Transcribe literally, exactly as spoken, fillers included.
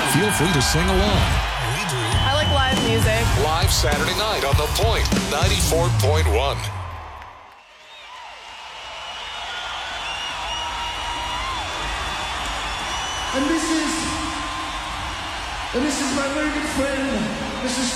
Feel free to sing along. We do. I like live music. Live Saturday night on The Point, ninety-four point one. And this is, and this is my very good friend, Missus